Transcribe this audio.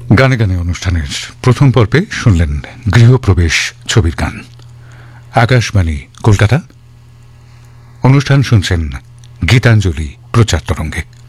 গানে গানে অনুষ্ঠানের প্রথম পর্বে শুনলেন গৃহপ্রবেশ ছবির গান। আকাশবাণী কলকাতা। অনুষ্ঠান শুনছেন গীতাঞ্জলি প্রচার তরঙ্গে।